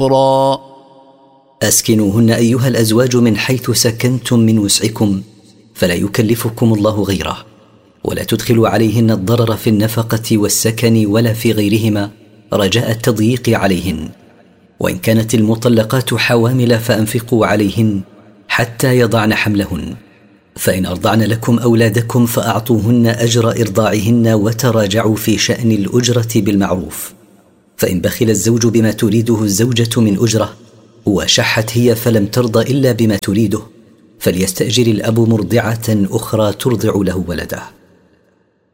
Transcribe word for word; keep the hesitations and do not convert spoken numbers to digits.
أسكنوهن أيها الأزواج من حيث سكنتم من وسعكم، فلا يكلفكم الله غيره، ولا تدخلوا عليهن الضرر في النفقة والسكن ولا في غيرهما رجاء التضييق عليهن. وإن كانت المطلقات حوامل فأنفقوا عليهن حتى يضعن حملهن، فإن أرضعن لكم أولادكم فأعطوهن أجر إرضاعهن وتراجعوا في شأن الأجرة بالمعروف. فإن بخل الزوج بما تريده الزوجة من أجرة وشحت هي فلم ترضى إلا بما تريده، فليستأجر الأب مرضعة أخرى ترضع له ولده.